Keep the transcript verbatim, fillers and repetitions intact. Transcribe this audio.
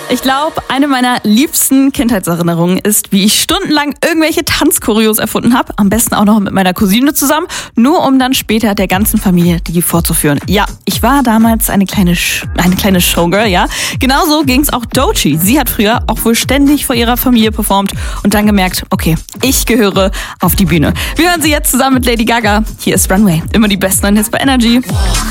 Ich glaube, eine meiner liebsten Kindheitserinnerungen ist, wie ich stundenlang irgendwelche Tanzchoreos erfunden habe. Am besten auch noch mit meiner Cousine zusammen, nur um dann später der ganzen Familie die vorzuführen. Ja, ich war damals eine kleine Sh- eine kleine Showgirl, ja. Genauso ging's auch Doechii. Sie hat früher auch wohl ständig vor ihrer Familie performt und dann gemerkt, okay, ich gehöre auf die Bühne. Wir hören sie jetzt zusammen mit Lady Gaga. Hier ist Runway. Immer die besten Hits bei Energy.